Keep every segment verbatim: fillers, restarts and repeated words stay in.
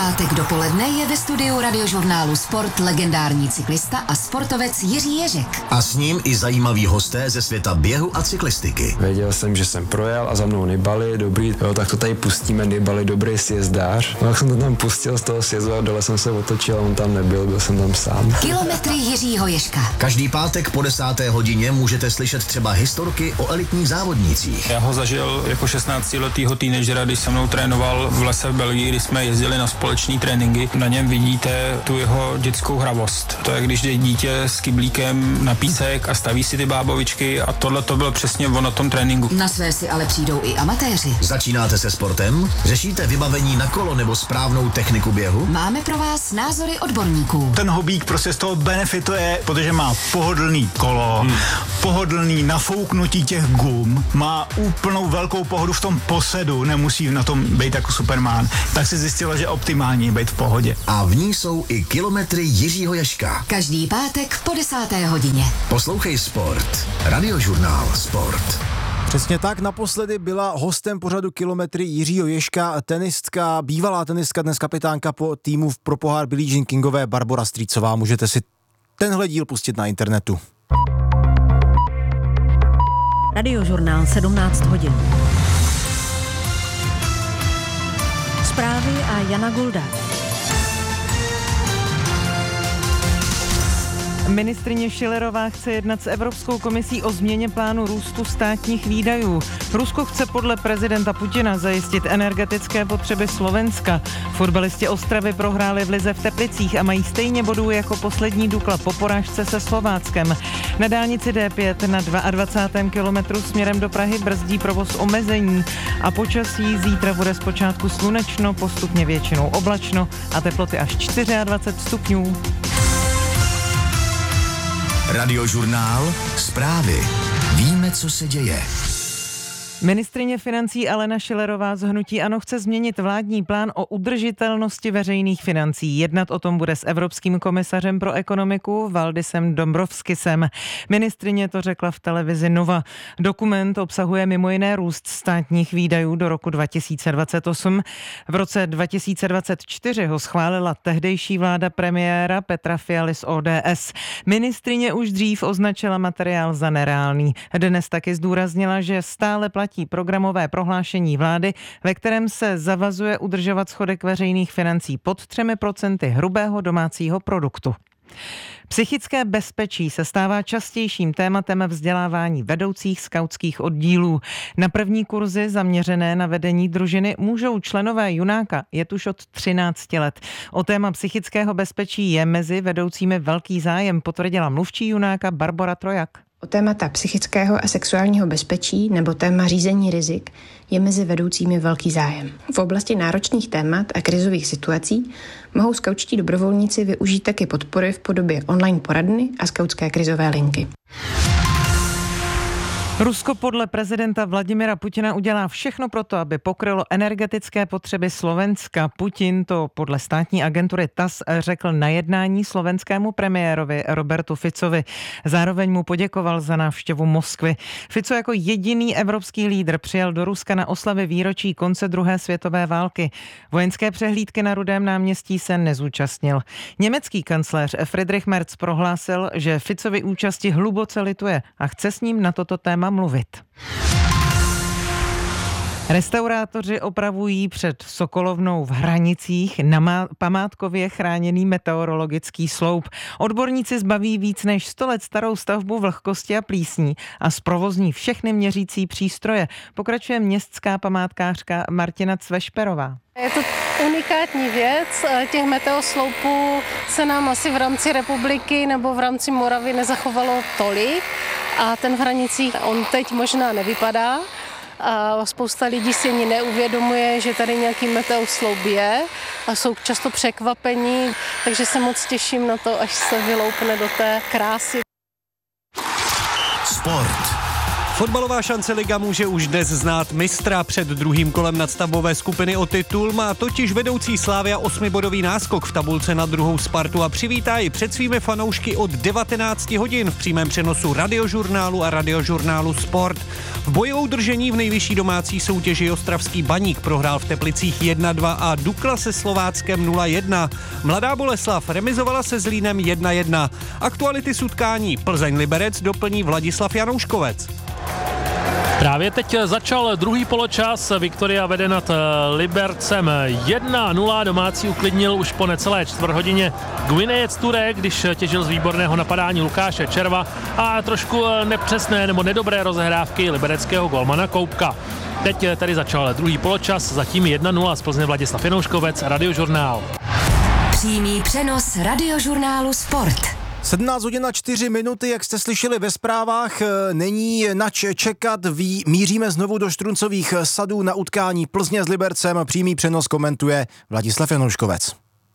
pátek dopoledne je ve studiu radiožurnálu Sport legendární cyklista a sportovec Jiří Ježek. A s ním i zajímaví hosté ze světa běhu a cyklistiky. Věděl jsem, že jsem projel a za mnou Nibali, dobrý, jo, tak to tady pustíme, Nibali, dobrý sjezdář. No, tak jsem to tam pustil z toho sjezdu a dole jsem se otočil a on tam nebyl, byl jsem tam sám. Kilometry Jiřího Ježka. Každý pátek po desáté hodině můžete slyšet třeba historky o elitních závodnících. Já ho zažil jako šestnáctiletýho teenagera, když se mnou trénoval v lese v Belgii, kdy jsme jezdili na společný tréninky. Na něm vidíte tu jeho dětskou hravost. To je, když jde dítě s kyblíkem na písek a staví si ty bábovičky a tohle to bylo přesně ono tom tréninku. Na své si ale přijdou i amatéři. Začínáte se sportem? Řešíte vybavení na kolo nebo správnou techniku běhu? Máme pro vás názory odborníků. Ten hobík prostě z toho benefituje, protože má pohodlný kolo, hmm. pohodlný nafouknutí těch gum, má úplnou velkou pohodu v tom posedu, nemusí na tom být jako Superman. Tak se zjistilo, že optimální být v pohodě. A v ní jsou i kilometry Jiřího Ježka. Každý pátek po desáté hodině. Poslouchej Sport. Radiožurnál Sport. Přesně tak, naposledy byla hostem pořadu Kilometry Jiřího Ježka tenistka, bývalá tenistka, dnes kapitánka po týmu pro pohár Billie Jean Kingové Barbora Strýcová. Můžete si tenhle díl pustit na internetu. Radiožurnál sedmnáct hodin. Zprávy a Jana Gulda. Ministryně Schillerová chce jednat s Evropskou komisí o změně plánu růstu státních výdajů. Rusko chce podle prezidenta Putina zajistit energetické potřeby Slovenska. Fotbalisti Ostravy prohráli v lize v Teplicích a mají stejně bodů jako poslední Dukla po porážce se Slováckem. Na dálnici D pět na dvacátém druhém kilometru směrem do Prahy brzdí provoz omezení a počasí zítra bude zpočátku slunečno, postupně většinou oblačno a teploty až dvacet čtyři stupňů. Radiožurnál Zprávy. Víme, co se děje. Ministryně financí Alena Schillerová z hnutí ANO chce změnit vládní plán o udržitelnosti veřejných financí. Jednat o tom bude s Evropským komisařem pro ekonomiku Valdisem Dombrovskisem. Ministryně to řekla v televizi Nova. Dokument obsahuje mimo jiné růst státních výdajů do roku dva tisíce dvacet osm. V roce dva tisíce dvacet čtyři ho schválila tehdejší vláda premiéra Petra Fialy z O D S. Ministryně už dřív označila materiál za nereálný. Dnes taky zdůraznila, že stále platí programové prohlášení vlády, ve kterém se zavazuje udržovat schodek veřejných financí pod třemi procenty hrubého domácího produktu. Psychické bezpečí se stává častějším tématem vzdělávání vedoucích skautských oddílů. Na první kurzy zaměřené na vedení družiny můžou členové Junáka jet už od třinácti let. O téma psychického bezpečí je mezi vedoucími velký zájem, potvrdila mluvčí Junáka Barbora Trojak. O témata psychického a sexuálního bezpečí nebo téma řízení rizik je mezi vedoucími velký zájem. V oblasti náročných témat a krizových situací mohou skautští dobrovolníci využít taky podpory v podobě online poradny a skautské krizové linky. Rusko podle prezidenta Vladimira Putina udělá všechno pro to, aby pokrylo energetické potřeby Slovenska. Putin to podle státní agentury T A S řekl na jednání slovenskému premiérovi Robertu Ficovi. Zároveň mu poděkoval za návštěvu Moskvy. Fico jako jediný evropský lídr přijel do Ruska na oslavy výročí konce druhé světové války. Vojenské přehlídky na Rudém náměstí se nezúčastnil. Německý kancléř Friedrich Merz prohlásil, že Ficovy účasti hluboce lituje a chce s ním na toto téma mluvit. Restaurátoři opravují před Sokolovnou v Hranicích na památkově chráněný meteorologický sloup. Odborníci zbaví víc než sto let starou stavbu vlhkosti a plísní a zprovozní všechny měřící přístroje. Pokračuje městská památkářka Martina Cvešperová. Je to unikátní věc, těch meteosloupů se nám asi v rámci republiky nebo v rámci Moravy nezachovalo tolik a ten v Hranicích, on teď možná nevypadá a spousta lidí si ani neuvědomuje, že tady nějaký meteosloup je a jsou často překvapení, takže se moc těším na to, až se vyloupne do té krásy. Sport. Fotbalová šance liga může už dnes znát mistra. Před druhým kolem nadstavbové skupiny o titul má totiž vedoucí Slavia osmibodový náskok v tabulce na druhou Spartu a přivítá ji před svými fanoušky od devatenáct hodin v přímém přenosu Radiožurnálu a Radiožurnálu Sport. V boji o udržení v nejvyšší domácí soutěži ostravský Baník prohrál v Teplicích jedna dva a Dukla se Slováckem nula jedna. Mladá Boleslav remizovala se Zlínem jedna jedna. Aktuality z utkání Plzeň-Liberec doplní Vladislav Janouškovec. Právě teď začal druhý poločas, Viktoria vede nad Libercem jedna nula, domácí uklidnil už po necelé čtvrthodině Gwyneth Touré, když těžil z výborného napadání Lukáše Červa a trošku nepřesné nebo nedobré rozehrávky libereckého golmana Koupka. Teď tady začal druhý poločas, zatím jedna nula z Plzně. Vladislav Janouškovec, Radiožurnál. Přímý přenos Radiožurnálu Sport. sedmnáct hodin a čtyři minuty, jak jste slyšeli ve zprávách, není nač čekat. Ví, míříme znovu do Štruncových sadů na utkání Plzně s Libercem. Přímý přenos komentuje Vladislav Janouškovec.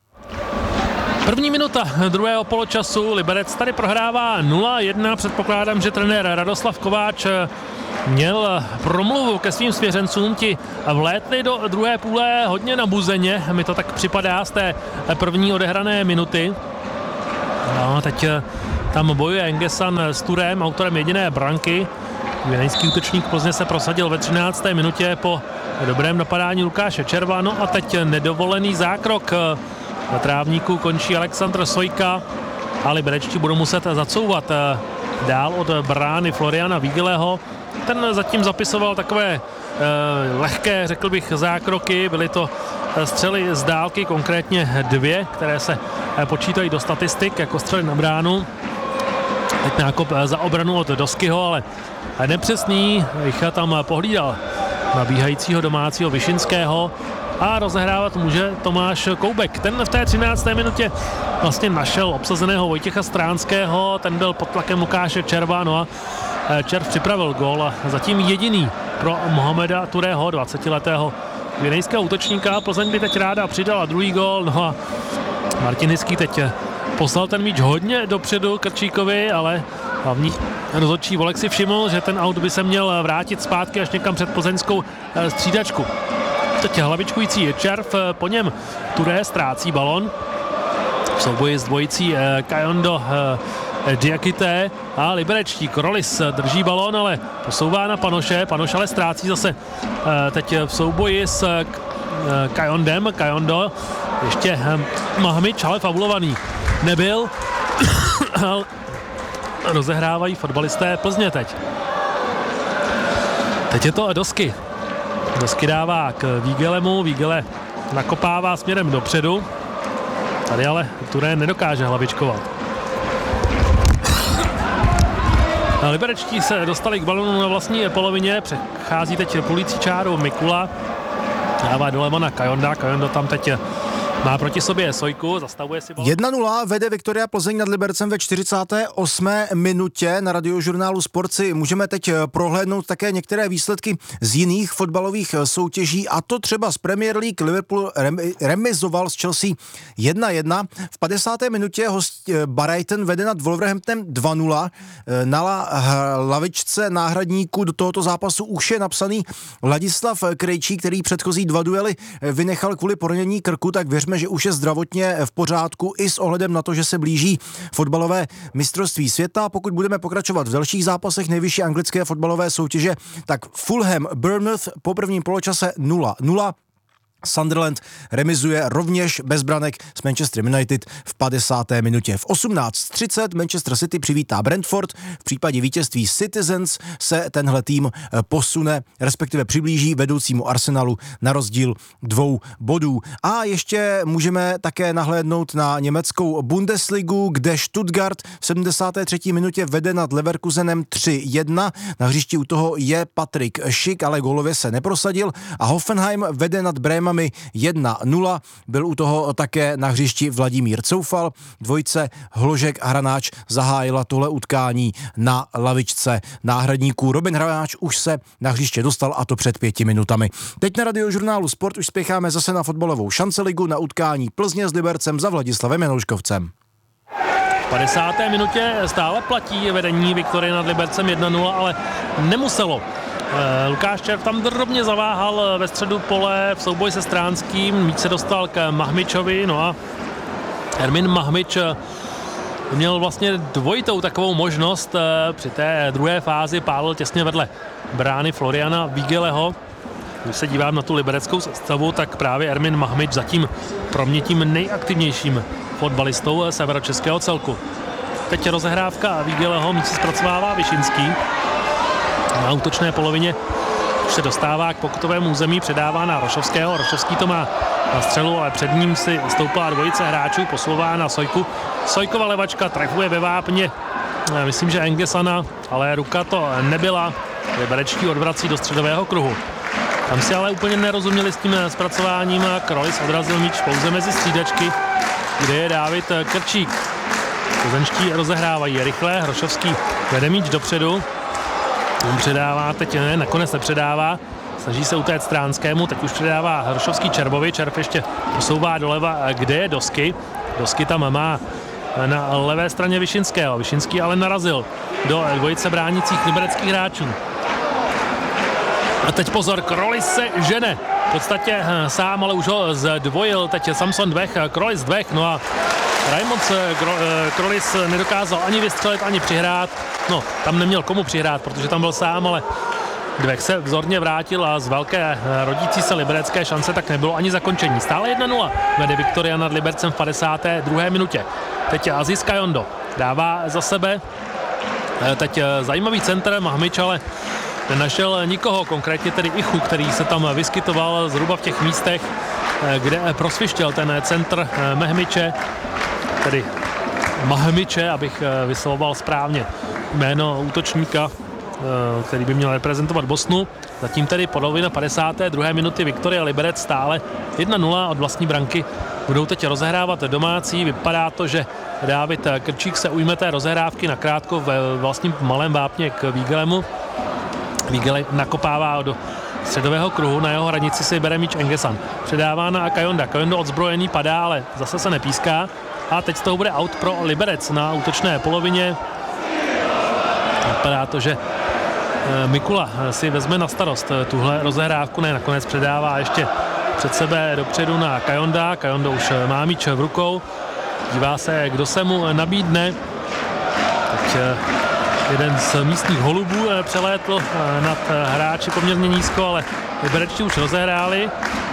První minuta druhého poločasu, Liberec tady prohrává nula jedna. Předpokládám, že trenér Radoslav Kováč měl promluvu ke svým svěřencům, ti vlétli do druhé půle hodně nabuzeně, mi to tak připadá z té první odehrané minuty. No, teď tam bojuje Engesan s Turem, autorem jediné branky. Gvinejský útočník Plzně se prosadil ve třinácté minutě po dobrém napadání Lukáše Červa. No a teď nedovolený zákrok. Na trávníku končí Aleksandr Sojka a liberečtí budou muset zacouvat dál od brány Floriana Vigeleho. Ten zatím zapisoval takové eh, lehké, řekl bych, zákroky. Byly to střely z dálky, konkrétně dvě, které se eh, počítají do statistik jako střely na bránu. Teď nákop za obranu od Doskyho, ale nepřesný. Jicha tam pohlídal nabíhajícího domácího Vyšinského a rozehrávat může Tomáš Koubek. Ten v té třinácté minutě vlastně našel obsazeného Vojtěcha Stránského, ten byl pod tlakem Lukáše Červa, no a Červ připravil gól a zatím jediný pro Mohameda Turého, dvacetiletého gvinejského útočníka. Plzeň by teď ráda přidala druhý gól, no a Martin Hický teď poslal ten míč hodně dopředu Krčíkovi, ale hlavní rozhodčí Volek si všiml, že ten aut by se měl vrátit zpátky až někam před plzeňskou střídačku. Teď hlavičkující Červ, po něm Turé ztrácí balon v souboji s dvojicí Kajondo Diakité a liberečtí Krolis drží balón, ale posouvá na Panoše. Panoš ale ztrácí zase teď v souboji s Kajondem. Kajondo ještě Mahmič, ale faulovaný nebyl. Rozehrávají fotbalisté Plzně teď. Teď je to Dosky. Dosky dává k Vigelemu, Vigele nakopává směrem dopředu. Tady ale Turé nedokáže hlavičkovat. Liberečtí se dostali k balonu na vlastní polovině, přechází teď půlící čáru Mikula, dává doleva na Kajonda, Kajondo tam teď má proti sobě Sojku, zastavuje si balon. jedna nula vede Viktoria Plzeň nad Libercem ve čtyřicáté osmé minutě. Na Radiožurnálu Sport si můžeme teď prohlédnout také některé výsledky z jiných fotbalových soutěží, a to třeba z Premier League. Liverpool remizoval s Chelsea jedna jedna. V padesáté minutě host Brighton vede nad Wolverhamptonem dva nula. Na lavičce náhradníků do tohoto zápasu už je napsaný Ladislav Krejčí, který předchozí dva duely vynechal kvůli poranění krku, tak věřme, že už je zdravotně v pořádku i s ohledem na to, že se blíží fotbalové mistrovství světa. Pokud budeme pokračovat v dalších zápasech nejvyšší anglické fotbalové soutěže, tak Fulham Bournemouth po prvním poločase nula nula. Sunderland remizuje rovněž bez branek s Manchester United v padesáté minutě. V osmnáct třicet Manchester City přivítá Brentford. V případě vítězství Citizens se tenhle tým posune, respektive přiblíží vedoucímu Arsenalu na rozdíl dvou bodů. A ještě můžeme také nahlédnout na německou Bundesligu, kde Stuttgart v sedmdesáté třetí minutě vede nad Leverkusenem tři jedna. Na hřišti u toho je Patrik Schick, ale gólově se neprosadil. A Hoffenheim vede nad Bremen jedna nula. Byl u toho také na hřišti Vladimír Coufal. Dvojice Hložek a Hranáč zahájila tohle utkání na lavičce náhradníků. Robin Hranáč už se na hřiště dostal, a to před pěti minutami. Teď na Radiožurnálu Sport už spěcháme zase na fotbalovou šanceligu na utkání Plzně s Libercem za Vladislavem Janouškovcem. padesáté minutě stále platí vedení Viktorie nad Libercem jedna nula, ale nemuselo. Lukáš Červ tam drobně zaváhal ve středu pole v souboji se Stránským, míč se dostal k Mahmičovi, no a Ermin Mahmič měl vlastně dvojitou takovou možnost, při té druhé fázi pálil těsně vedle brány Floriana Vigeleho. Když se dívám na tu libereckou sestavu, tak právě Ermin Mahmič zatím pro mě tím nejaktivnějším fotbalistou severočeského celku. Teď rozehrávka Vigeleho, míč se zpracovává Višinský. Na útočné polovině se dostává k pokutovému území, předává na Rošovského. Rošovský to má na střelu, ale před ním si stoupá dvojice hráčů, posouvá na Sojku. Sojkova levačka trefuje ve vápně, myslím, že Engesana, ale ruka to nebyla. Liberečtí odvrací do středového kruhu. Tam si ale úplně nerozuměli s tím zpracováním. Krolis odrazil míč pouze mezi střídačky, kde je Dávid Krčík. Plzeňští rozehrávají rychle, Hrošovský vede míč dopředu. On předává, teď ne, nakonec nepředává. Snaží se utéct Stránskému, teď už předává Hrošovský Červovi. Červ ještě posouvá doleva, kde je Dosky. Dosky tam má na levé straně Višinského. Višinský ale narazil do dvojice bránících libereckých hráčů. A teď pozor, Krolis se žene. V podstatě sám, ale už ho zdvojil. Teď je Samson Dvech, Krolis Dvech, no a Raimond Krolis nedokázal ani vystřelit, ani přihrát. No, tam neměl komu přihrát, protože tam byl sám, ale Dvech se vzorně vrátil a z velké rodící se liberecké šance tak nebylo ani zakončení. Stále jedna nula vede Viktoria nad Libercem v padesáté druhé minutě. Teď Aziz Kajondo dává za sebe. Teď zajímavý centr, Mahmič ale nenašel nikoho, konkrétně tedy Ichu, který se tam vyskytoval zhruba v těch místech, kde prosvištěl ten centr Mehmiče, tedy Mahmiče, abych vyslovoval správně jméno útočníka, který by měl reprezentovat Bosnu. Zatím tedy polovina padesáté druhé minuty Viktoria Liberec stále jedna nula od vlastní branky. Budou teď rozehrávat domácí. Vypadá to, že Dávid Krčík se ujme té rozehrávky nakrátko ve vlastním malém vápně k Vigelemu. Vigele nakopává do středového kruhu, na jeho hranici si bere míč Engesan. Předává na Kajonda. Kajondo odzbrojený padá, ale zase se nepíská. A teď z toho bude out pro Liberec na útočné polovině. Vypadá to, že Mikula si vezme na starost tuhle rozehrávku, ne, nakonec předává ještě před sebe dopředu na Kajonda. Kajondo už má míč v rukou, dívá se, kdo se mu nabídne. Teď jeden z místních holubů přelétl nad hráči poměrně nízko, ale Liberečtí už rozehráli.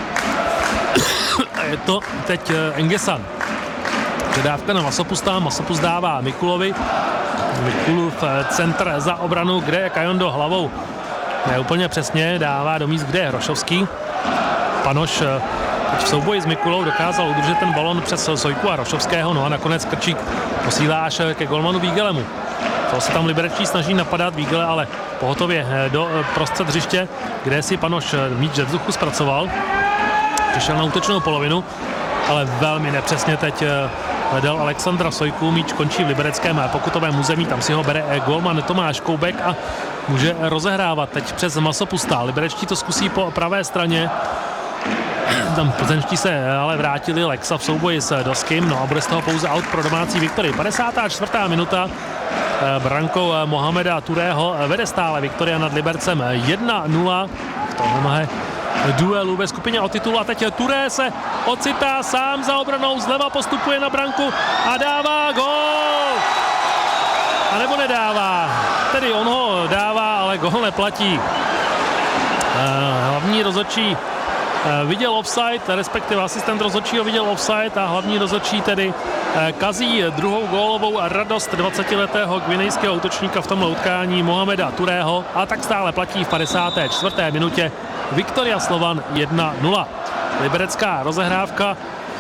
A je to teď Engesan. Předávka na Masopusta, Masopust dává Mikulovi. Mikulův centr za obranu, kde je Kajondo hlavou. Ne úplně přesně, dává do míst, kde je Hrošovský. Panoš teď v souboji s Mikulou dokázal udržet ten balon přes Sojku a Hrošovského, no a nakonec Krčík posílá až ke golmanu Vigelemu. To se tam Liberečtí snaží napadat, Vigele ale pohotově do prostřed hřiště, kde si Panoš míč ze vzduchu zpracoval. Přišel na útočnou polovinu, ale velmi nepřesně teď hledal Alexandra Sojku, míč končí v libereckém pokutovém území, tam si ho bere golman Tomáš Koubek a může rozehrávat teď přes Masopusta. Liberečtí to zkusí po pravé straně, tam plzeňští se ale vrátili, Lexa v souboji s Doskym, no a bude z toho pouze out pro domácí Viktorii. padesátá čtvrtá minuta, brankou Mohameda Turého vede stále Viktoria nad Libercem jedna nula. V tomhle duelu ve skupině o titul a teď Turé se ocitá sám za obranou, zleva postupuje na branku a dává gól! A nebo nedává. Tedy on ho dává, ale gól neplatí. Hlavní rozhodčí viděl offside, respektive asistent rozhodčího viděl offside a hlavní rozhodčí tedy kazí druhou gólovou radost dvacetiletého gvinejského útočníka v tomhle utkání Mohameda Turého a tak stále platí v padesáté čtvrté minutě Viktoria Slovan jedna nula. Liberecká rozehrávka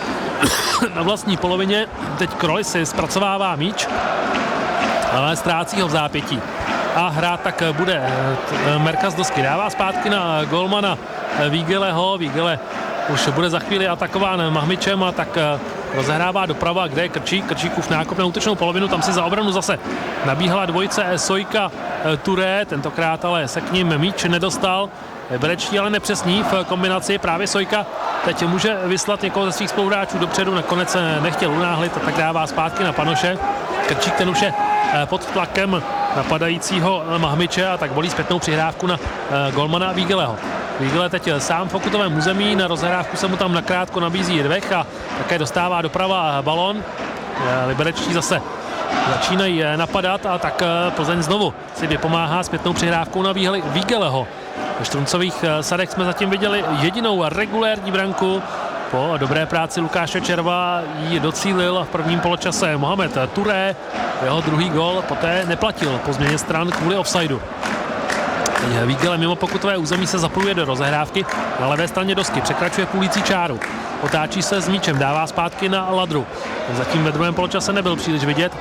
na vlastní polovině, teď Krolis si zpracovává míč, ale ztrácí ho v zápětí. A hrát tak bude Merkas Dosky. Dává zpátky na golmana Vigeleho. Vigele už bude za chvíli atakován Mahmičem a tak rozehrává doprava, kde je Krčík. Krčíkův nákop na útočnou polovinu, tam si za obranu zase nabíhala dvojice Sojka Turé, tentokrát ale se k ním míč nedostal. Liberečtí ale nepřesní v kombinaci, právě Sojka teď může vyslat někoho ze svých spoluhráčů dopředu, nakonec se nechtěl unáhlit a tak dává zpátky na Panoše. Krčík ten už je pod tlakem napadajícího Mahmiče a tak volí zpětnou přihrávku na golmana Vígeleho. Vígele teď sám v pokutovém území, na rozhrávku se mu tam nakrátko nabízí Dvech a také dostává doprava balon. Liberečtí zase začínají napadat a tak Plzeň znovu si vypomáhá zpětnou přihrávkou na Vígeleho. Ve Štruncových sadech jsme zatím viděli jedinou regulérní branku. Po dobré práci Lukáše Červa ji docílil v prvním poločase Mohamed Touré. Jeho druhý gól poté neplatil po změně stran kvůli offsideu. Vígele mimo pokutové území se zapojuje do rozehrávky. Na levé straně dosky překračuje půlící čáru. Otáčí se s míčem, dává zpátky na Ladru. Zatím ve druhém poločase nebyl příliš vidět.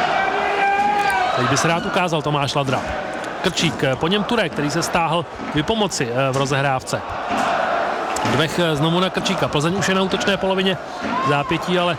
Teď by se rád ukázal Tomáš Ladra. Krčík, po něm Touré, který se stáhl vypomoci v rozehrávce. Dvech znovu na Krčíka. Plzeň už je na útočné polovině zápětí, ale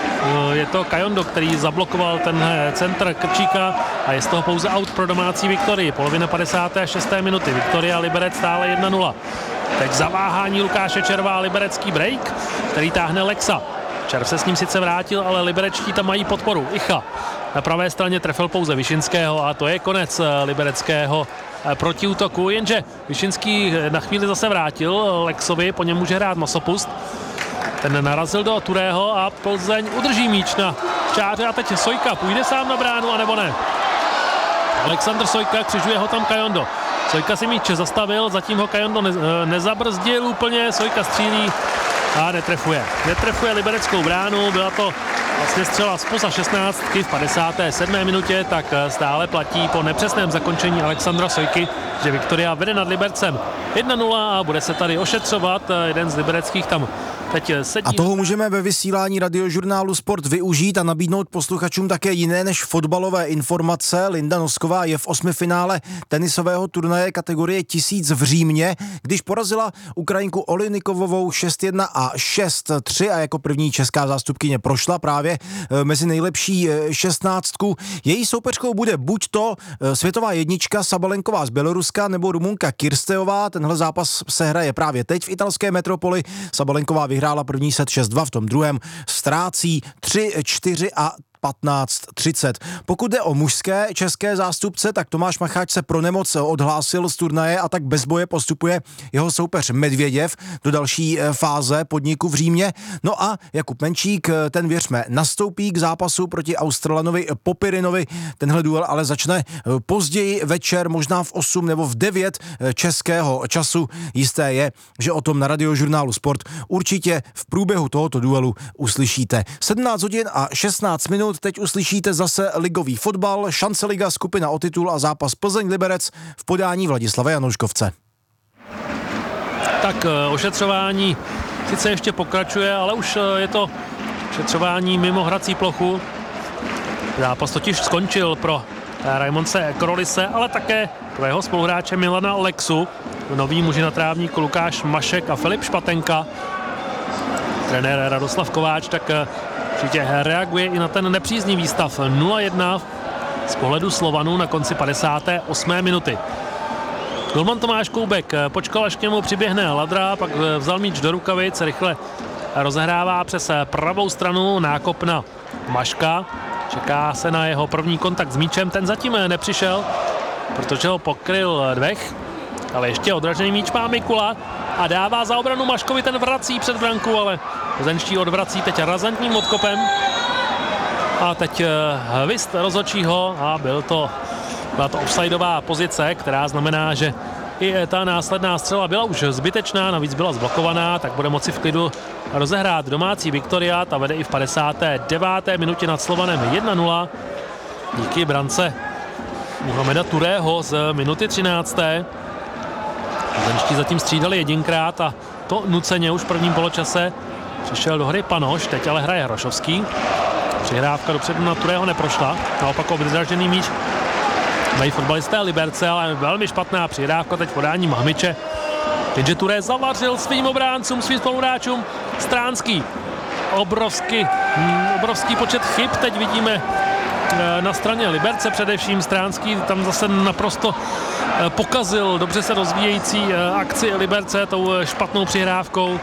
je to Kajondo, který zablokoval ten centr Krčíka a je z toho pouze out pro domácí Viktorii. Polovina padesáté šesté minuty. Viktoria Liberec stále jedna nula. Teď zaváhání Lukáše Červa a liberecký break, který táhne Lexa. Červ se s ním sice vrátil, ale liberečtí tam mají podporu. Icha na pravé straně trefil pouze Vyšinského a to je konec libereckého protiútoku, jenže Vyšinský na chvíli zase vrátil Lexovi, po něm může hrát Masopust. Ten narazil do Turého a Plzeň udrží míč na čáře a teď Sojka půjde sám na bránu, anebo ne. Aleksandr Sojka, křižuje ho tam Kajondo. Sojka si míč zastavil, zatím ho Kajondo ne, nezabrzdil úplně, Sojka střílí a netrefuje. Netrefuje libereckou bránu, byla to vlastně střela zpoza šestnáctky v padesáté sedmé minutě, tak stále platí po nepřesném zakončení Alexandra Sojky, že Viktoria vede nad Libercem jedna nula a bude se tady ošetřovat. Jeden z libereckých tam teď sedí. A toho můžeme ve vysílání radiožurnálu Sport využít a nabídnout posluchačům také jiné než fotbalové informace. Linda Nosková je v osmifinále tenisového turnaje kategorie tisíc v Římě, když porazila Ukrajinku Olejnikovovou šest jedna a šest tři a jako první česká zástupkyně prošla právě mezi nejlepší šestnáctku. Její soupeřkou bude buď to světová jednička Sabalenková z Běloruska nebo Rumunka Kirsteová. Tenhle zápas se hraje právě teď v italské metropoli. Sabalenková vyhrála první set šest dva, v tom druhém ztrácí tři čtyři a patnáct třicet. Pokud jde o mužské české zástupce, tak Tomáš Macháč se pro nemoc odhlásil z turnaje a tak bez boje postupuje jeho soupeř Medvěděv do další fáze podniku v Římě. No a Jakub Menčík, ten věřme nastoupí k zápasu proti Australanovi Popirinovi. Tenhle duel ale začne později večer, možná v osm nebo v devět českého času. Jisté je, že o tom na radiožurnálu Sport určitě v průběhu tohoto duelu uslyšíte. sedmnáct hodin a šestnáct minut. Teď uslyšíte zase ligový fotbal, Šance liga, skupina o titul a zápas Plzeň-Liberec v podání Vladislava Janouškovce. Tak ošetřování sice ještě pokračuje, ale už je to ošetřování mimo hrací plochu. Zápas totiž skončil pro Raimonce Krolise, ale také pro jeho spoluhráče Milana Lexu. Noví muži na trávníku Lukáš Mašek a Filip Špatenka. Trenér Radoslav Kováč tak určitě reaguje i na ten nepříznivý stav nula jedna z pohledu Slovanů na konci padesáté osmé minuty. Golman Tomáš Koubek počkal, až k němu přiběhne Ladra, pak vzal míč do rukavic, rychle rozehrává přes pravou stranu, nákop na Maška. Čeká se na jeho první kontakt s míčem, ten zatím nepřišel, protože ho pokryl Dvech, ale ještě odražený míč má Mikula a dává za obranu Maškovi, ten vrací před branku, ale plzeňští odvrací teď razantním odkopem. A teď hvist rozhodčího a byl to, byla to offsideová pozice, která znamená, že i ta následná střela byla už zbytečná, navíc byla zblokovaná, tak bude moci v klidu rozehrát domácí Viktoria, ta vede i v padesáté deváté minutě nad Slovanem jedna nula. Díky brance Mohameda Turého z minuty třinácté Plzeňští zatím střídali jedinkrát a to nuceně už v prvním poločase. Přišel do hry Panoš, teď ale hraje Hrošovský. Přihrávka dopředu na Turého neprošla, naopak odražený míč mají fotbalisté Liberce, ale velmi špatná přihrávka teď podání Mahmiče. Jenže Turé zavařil svým obráncům, svým spoluhráčům. Stránský, obrovský, obrovský počet chyb teď vidíme na straně Liberce, především Stránský tam zase naprosto pokazil dobře se rozvíjející akci Liberce tou špatnou přihrávkou.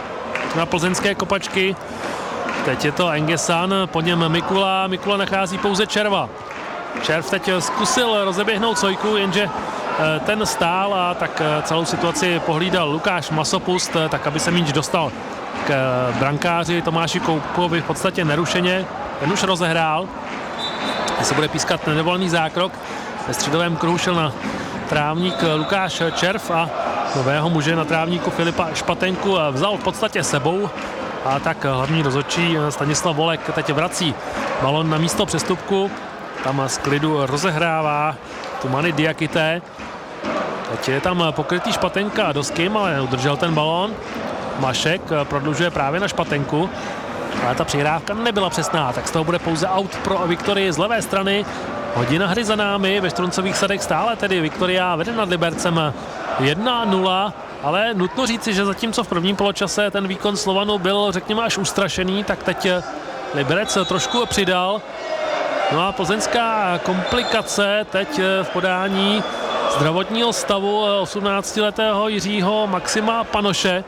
na plzeňské kopačky. Teď je to Engesan, po něm Mikula, Mikula nachází pouze Červa. Červ teď zkusil rozeběhnout Sojku, jenže ten stál a tak celou situaci pohlídal Lukáš Masopust, tak aby se míč dostal k brankáři Tomáši Koupkovi v podstatě nerušeně. Ten už rozehrál, se bude pískat nedovolený zákrok. Ve středovém kruhu šel na trávník Lukáš Červ a nového muže na trávníku Filipa Špatenku vzal v podstatě sebou. A tak hlavní rozhodčí Stanislav Volek teď vrací balon na místo přestupku. Tam z klidu rozehrává Tumany Diakité. Teď je tam pokrytý Špatenka doským, ale neudržel ten balon. Mašek prodlužuje právě na Špatenku. Ale ta přihrávka nebyla přesná, tak z toho bude pouze out pro Viktorii z levé strany. Hodina hry za námi, ve Štruncových sadech stále tedy Viktoria vede nad Libercem jedna nula. Ale nutno říci, že zatímco v prvním poločase ten výkon Slovanu byl, řekněme, až ustrašený, tak teď Liberec trošku přidal. No a plzeňská komplikace teď v podání zdravotního stavu osmnáctiletého Jiřího Maxima Panoše.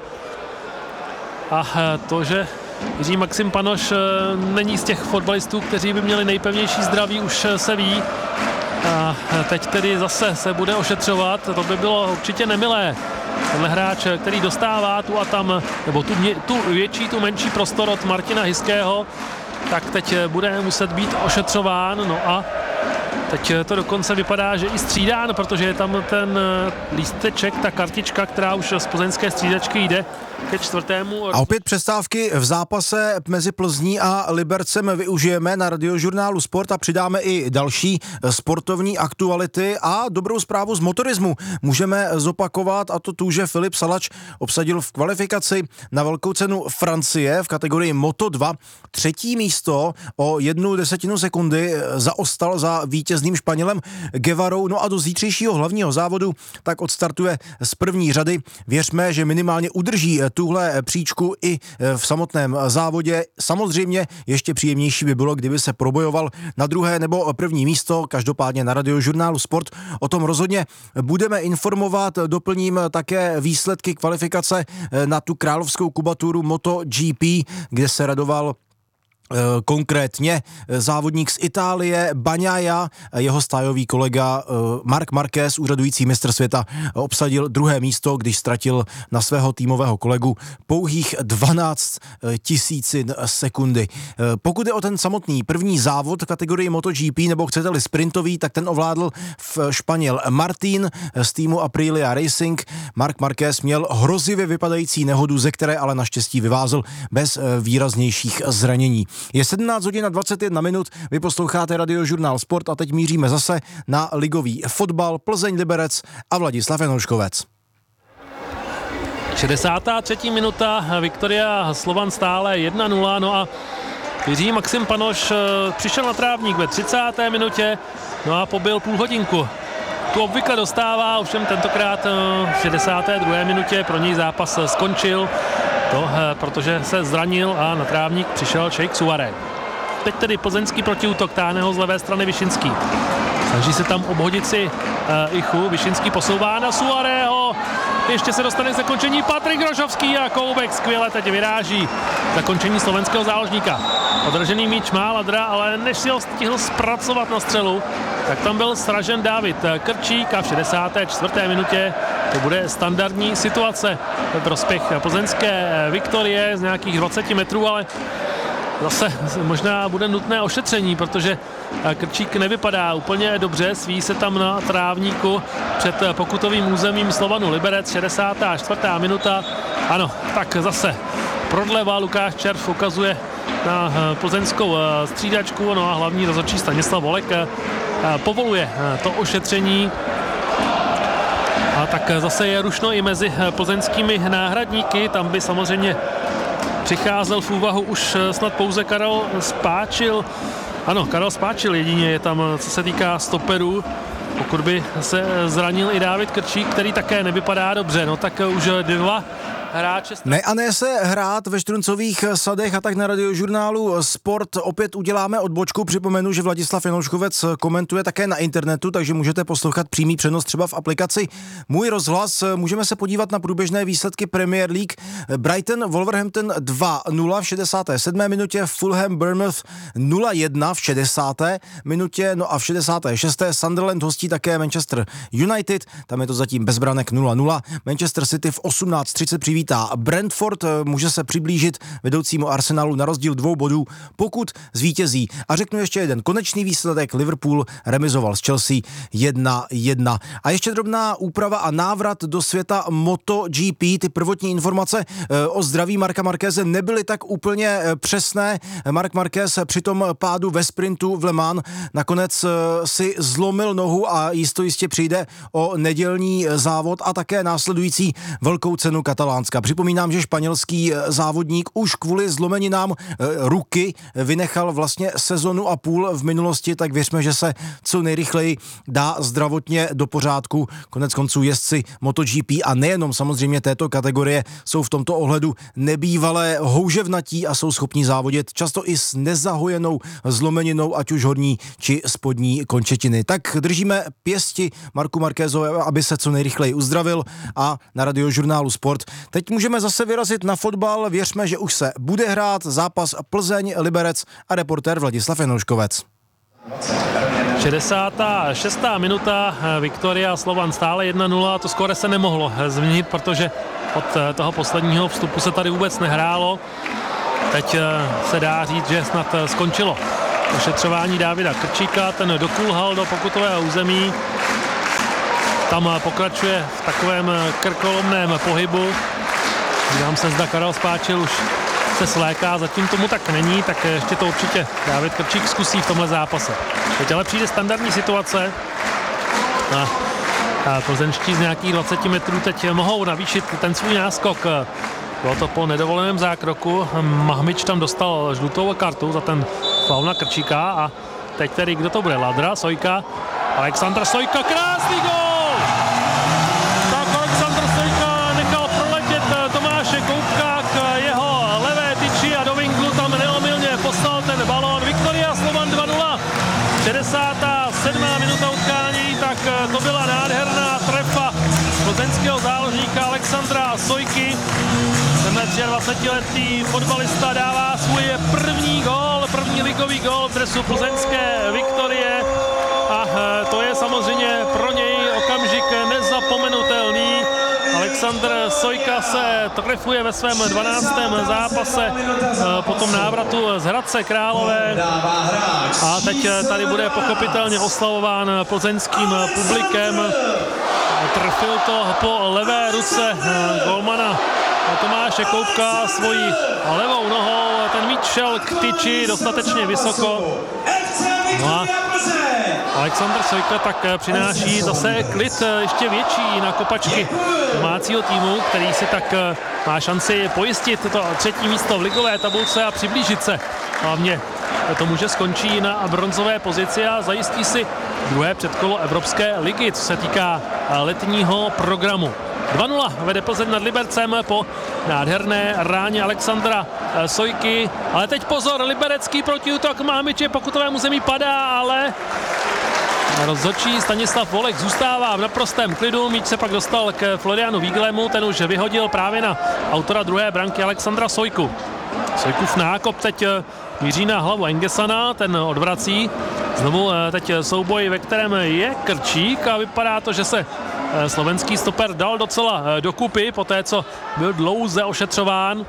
A to, že Jiří Maxim Panoš není z těch fotbalistů, kteří by měli nejpevnější zdraví, už se ví. A teď tedy zase se bude ošetřovat, to by bylo určitě nemilé. Tenhle hráč, který dostává tu a tam, nebo tu, tu větší, tu menší prostor od Martina Hiského, tak teď bude muset být ošetřován. No a teď to dokonce vypadá, že i střídán, protože je tam ten lísteček, ta kartička, která už z plzeňské střídačky jde ke čtvrtému. A opět přestávky v zápase mezi Plzní a Libercem využijeme na Radiožurnálu Sport a přidáme i další sportovní aktuality a dobrou zprávu z motorismu. Můžeme zopakovat, a to tu, že Filip Salač obsadil v kvalifikaci na velkou cenu Francie v kategorii Moto dva třetí místo, o jednu desetinu sekundy zaostal za vítězným Španělem Guevarou. No a do zítřejšího hlavního závodu tak odstartuje z první řady. Věřme, že minimálně udrží tuhle příčku i v samotném závodě. Samozřejmě ještě příjemnější by bylo, kdyby se probojoval na druhé nebo první místo. Každopádně na Radiožurnálu Sport o tom rozhodně budeme informovat. Doplním také výsledky kvalifikace na tu královskou kubaturu MotoGP, kde se radoval konkrétně závodník z Itálie Bagnaia, jeho stájový kolega Marc Marquez, úřadující mistr světa, obsadil druhé místo, když ztratil na svého týmového kolegu pouhých dvanáct tisícin sekundy. Pokud je o ten samotný první závod v kategorii MotoGP, nebo chcete-li sprintový, tak ten ovládl v Španěl Martín z týmu Aprilia Racing. Marc Marquez měl hrozivě vypadající nehodu, ze které ale naštěstí vyvázl bez výraznějších zranění. Je sedmnáct hodin a dvacet jedna minut, vy posloucháte Radiožurnál Sport a teď míříme zase na ligový fotbal Plzeň Liberec a Vladislav Janouškovec. šedesátá třetí minuta, Viktoria Slovan stále jedna nula, no a Jiří Maxim Panoš přišel na trávník ve třicáté minutě, no a pobyl půl hodinku. Tu obvykle dostává, ovšem tentokrát v šedesáté druhé minutě pro něj zápas skončil. To, protože se zranil a na trávník přišel Sheikh Suare. Teď tedy plzeňský protiútok, táhne ho z levé strany Višinský. Snaží se tam obhodit si uh, Ichu, Višinský posouvá na Suareho. Ještě se dostane k zakončení Patrik Rožovský a Koubek skvěle teď vyráží zakončení slovenského záložníka. Odražený míč má Ladra, ale než si ho stihl zpracovat na střelu, tak tam byl sražen Dávid Krčík a v šedesáté čtvrté minutě to bude standardní situace ve prospěch plzeňské Viktorie z nějakých dvacet metrů, ale zase možná bude nutné ošetření, protože Krčík nevypadá úplně dobře, sví se tam na trávníku před pokutovým územím Slovanu Liberec, šedesátá čtvrtá minuta. Ano, tak zase prodleva, Lukáš Červ ukazuje na plzeňskou střídačku, no a hlavní rozhodčí Stanislav Volek povoluje to ošetření. A tak zase je rušno i mezi plzeňskými náhradníky, tam by samozřejmě přicházel v úvahu už snad pouze Karel Spáčil. Ano, Karel Spáčil jedině je tam, co se týká stoperů. Pokud by se zranil i Dávid Krčík, který také nevypadá dobře, no tak už dva hráče. Ne a ne se hrát ve Štruncových sadech a tak na Radiožurnálu Sport opět uděláme odbočku. Připomenu, že Vladislav Janouškovec komentuje také na internetu, takže můžete poslouchat přímý přenos třeba v aplikaci Můj rozhlas. Můžeme se podívat na průběžné výsledky Premier League. Brighton Wolverhampton dva nula v šedesáté sedmé minutě, Fulham Bournemouth nula jedna v šedesáté minutě, no a v šedesáté šesté Sunderland hostí také Manchester United, tam je to zatím bez branek nula nula. Manchester City v osmnáct třicet přivítá Brentford, může se přiblížit vedoucímu Arsenalu na rozdíl dvou bodů, pokud zvítězí. A řeknu ještě jeden konečný výsledek, Liverpool remizoval s Chelsea jedna jedna. A ještě drobná úprava a návrat do světa MotoGP. Ty prvotní informace o zdraví Marka Marqueze nebyly tak úplně přesné. Marc Marquez při tom pádu ve sprintu v Le Mans nakonec si zlomil nohu a jisto jistě přijde o nedělní závod a také následující velkou cenu Katalánska. Připomínám, že španělský závodník už kvůli zlomeninám ruky vynechal vlastně sezonu a půl v minulosti, tak věřme, že se co nejrychleji dá zdravotně do pořádku. Konec konců jezdci MotoGP a nejenom samozřejmě této kategorie jsou v tomto ohledu nebývalé houževnatí a jsou schopní závodit často i s nezahojenou zlomeninou, ať už horní či spodní končetiny. Tak držíme pěsti Marku Marquezovi, aby se co nejrychleji uzdravil a na Radiožurnálu Sport teď můžeme zase vyrazit na fotbal. Věřme, že už se bude hrát zápas Plzeň Liberec a reportér Vladislav Janouškovec. šedesátá šestá minuta, Viktoria Slovan stále jedna nula, to skóre se nemohlo změnit, protože od toho posledního vstupu se tady vůbec nehrálo. Teď se dá říct, že snad skončilo ošetřování Dávida Krčíka, ten dokulhal do pokutového území, tam pokračuje v takovém krkolomném pohybu. Dívám se, zda Karel Spáčil už se sléká, zatím tomu tak není, tak ještě to určitě Dávid Krčík zkusí v tomhle zápase. Teď ale přijde standardní situace a, a plzeňští z nějakých dvacet metrů teď mohou navýšit ten svůj náskok. Bylo to po nedovoleném zákroku, Mahmič tam dostal žlutou kartu za ten faul na Krčíka a teď tedy kdo to bude? Ladra, Sojka, Alexandr Sojka, krásný gól! Tak Alexandr Sojka nechal proletět Tomáše Koupka k jeho levé tyči a do vinglu tam neomylně poslal ten balón. Viktoria Slovan dva nula, šedesátá sedmá minuta utkání, tak to byla nádherná trefa plzeňského záložníka Alexandra Sojky. Tenhle dvacetiletý fotbalista dává svůj první gól, první ligový gól v dresu plzeňské Viktorie a to je samozřejmě pro něj okamžik nezapomenutelný. Alexandr Sojka se trefuje ve svém dvanáctém zápase po tom návratu z Hradce Králové a teď tady bude pochopitelně oslavován plzeňským publikem. Trefil to po levé ruce golmana Tomáše Koupka svojí levou nohou, ten míč šel k tyči dostatečně vysoko. No a Alexandr Sojka tak přináší zase klid ještě větší na kopačky domácího týmu, který si tak má šanci pojistit to třetí místo v ligové tabulce a přiblížit se hlavně tomu, že skončí na bronzové pozici a zajistí si druhé předkolo Evropské ligy, co se týká letního programu. dva nula vede Plzeň nad Libercem po nádherné ráně Alexandra Sojky, ale teď pozor, liberecký protiútok, Mahmič po pokutovému území padá, ale rozhodčí Stanislav Volek zůstává v naprostém klidu, míč se pak dostal k Florianu Víglemu, ten už vyhodil právě na autora druhé branky Alexandra Sojku. Sojkův nákop teď míří na hlavu Engesana, ten odvrací. Znovu teď souboj, ve kterém je Krčík a vypadá to, že se slovenský stoper dal docela dokupy po té, co byl dlouze ošetřován.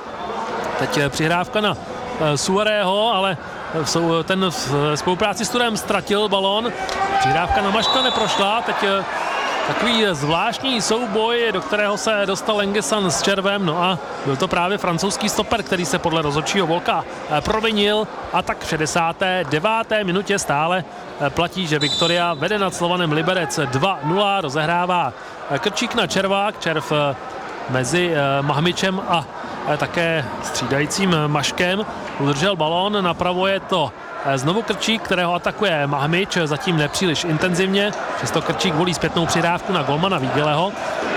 Teď přihrávka na Suarého, ale ten v spolupráci s Turem ztratil balón. Přihrávka na Maška neprošla, teď takový zvláštní souboj, do kterého se dostal Engesan s červem, no a byl to právě francouzský stoper, který se podle rozhodčího Volka provinil a tak v šedesáté deváté minutě stále platí, že Viktoria vede nad Slovanem Liberec dva nula, rozehrává Krčík na Červák, Červ mezi Mahmičem a také střídajícím Maškem udržel balón, napravo je to znovu Krčík, kterého atakuje Mahmič, zatím nepříliš intenzivně, přesto Krčík volí zpětnou přihrávku na golmana Vígeleho.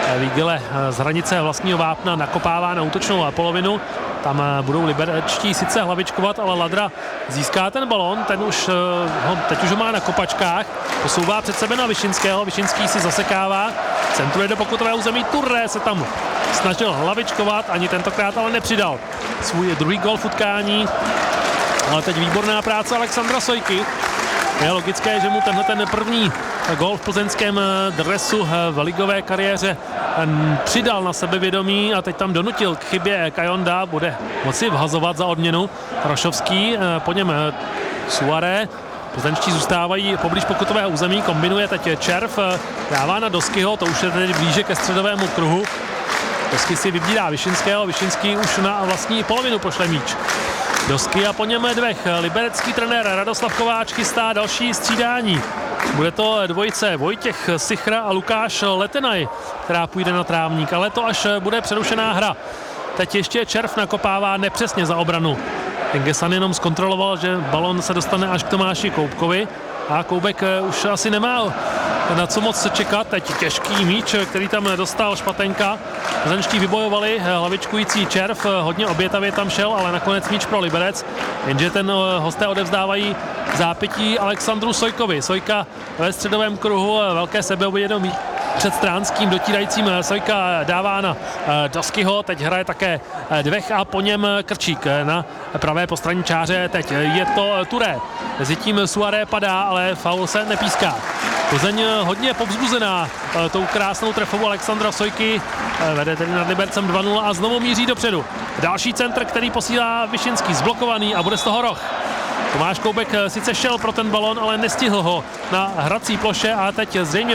Vígele z hranice vlastního vápna nakopává na útočnou polovinu. Tam budou liberečtí sice hlavičkovat, ale Ladra získá ten balon, ten už ho, teď už ho má na kopačkách, posouvá před sebe na Višinského, Višinský si zasekává, centruje do pokutové území, Touré se tam snažil hlavičkovat, ani tentokrát ale nepřidal svůj druhý gol v utkání, ale teď výborná práce Alexandra Sojky. Je logické, že mu tenhle ten první gol v plzeňském dresu v ligové kariéře přidal na sebevědomí a teď tam donutil k chybě Kajonda, bude moci vhazovat za odměnu Rošovský, po něm Suaré. Plzeňští zůstávají poblíž pokutového území, kombinuje teď Červ, dává na Doskyho, to už je tedy blíže ke středovému kruhu. Dosky si vybírá Višinského, Višinský už na vlastní polovinu pošle míč. Dosky a po něm Dvech. Liberecký trenér Radoslav Kováč chystá další střídání. Bude to dvojice Vojtěch Sichra a Lukáš Letenaj, která půjde na trávník, ale to až bude přerušená hra. Teď ještě Červ nakopává nepřesně za obranu. Engesan jenom zkontroloval, že balon se dostane až k Tomáši Koubkovi a Koubek už asi nemá na co moc čekat. Teď těžký míč, který tam dostal Špatenka. Plzeňští vybojovali, hlavičkující Červ hodně obětavě tam šel, ale nakonec míč pro Liberec. Jenže ten hosté odevzdávají zápětí Alexandru Sojkovi. Sojka ve středovém kruhu, velké sebeuvědomí před Stránským dotírajícím. Sojka dává na Doskyho, teď hraje také Dvech a po něm Krčík na pravé postraní čáře. Teď je to Touré. Mezitím Suaré padá, ale faul se nepíská. Plzeň hodně povzbuzená tou krásnou trefou Alexandra Sojky, vede tedy nad Libercem dva nula a znovu míří dopředu. Další centr, který posílá Višinský, zblokovaný a bude z toho roh. Tomáš Koubek sice šel pro ten balon, ale nestihl ho na hrací ploše a teď zřejmě